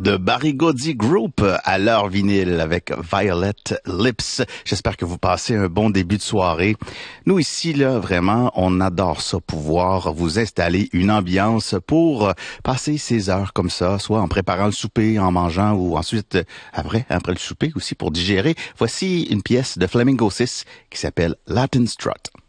de Barry Goody Group à l'heure vinyle avec Violet Lips. J'espère que vous passez un bon début de soirée. Nous ici, là, vraiment, on adore ça, pouvoir vous installer une ambiance pour passer ces heures comme ça, soit en préparant le souper, en mangeant ou ensuite après le souper aussi pour digérer. Voici une pièce de Flamingo 6 qui s'appelle Latin Strut.